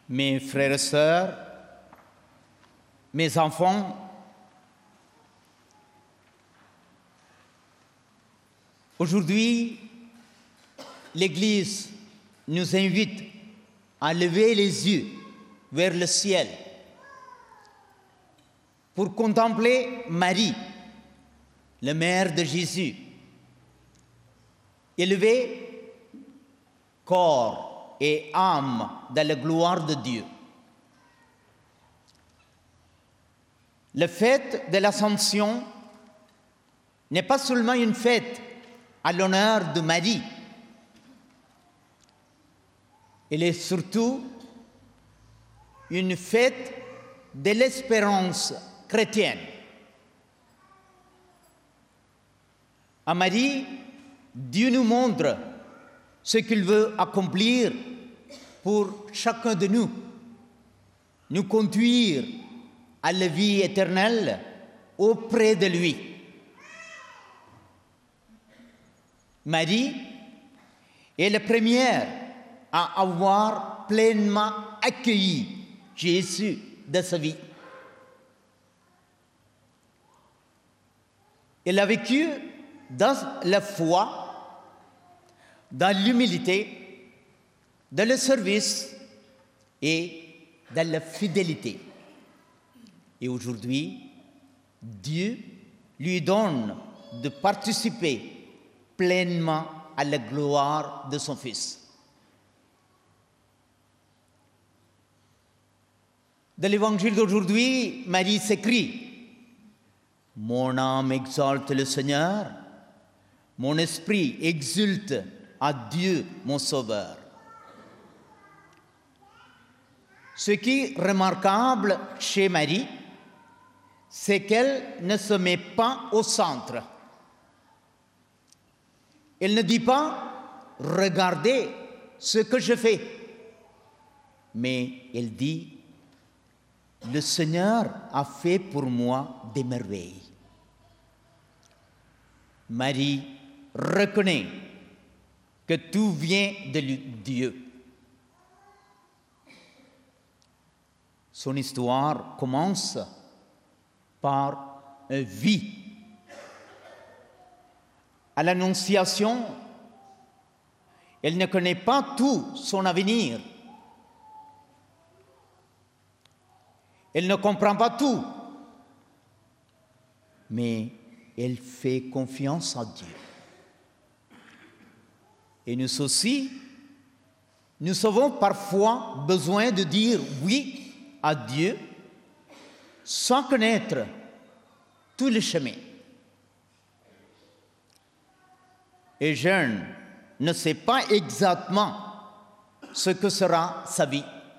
mes frères et sœurs, mes enfants, aujourd'hui, l'Église nous invite à lever les yeux vers le ciel pour contempler Marie, la mère de Jésus, élevée corps et âme dans la gloire de Dieu. La fête de l'Ascension n'est pas seulement une fête à l'honneur de Marie, elle est surtout une fête de l'espérance chrétienne. À Marie, Dieu nous montre ce qu'il veut accomplir pour chacun de nous, nous conduire à la vie éternelle auprès de lui. Marie est la première à avoir pleinement accueilli Jésus de sa vie. Elle a vécu dans la foi, dans l'humilité, dans le service et dans la fidélité. Et aujourd'hui, Dieu lui donne de participer pleinement à la gloire de son Fils. Dans l'évangile d'aujourd'hui, Marie s'écrie: « Mon âme exalte le Seigneur, mon esprit exulte à Dieu mon Sauveur. » Ce qui est remarquable chez Marie, c'est qu'elle ne se met pas au centre. Elle ne dit pas « Regardez ce que je fais », mais elle dit « Le Seigneur a fait pour moi des merveilles. » Marie reconnaît que tout vient de Dieu. Son histoire commence par une vie. À l'Annonciation, elle ne connaît pas tout son avenir. Elle ne comprend pas tout, mais elle fait confiance à Dieu. Et nous aussi, nous avons parfois besoin de dire oui à Dieu sans connaître tout le chemin. Et Jeanne ne sait pas exactement ce que sera sa vie.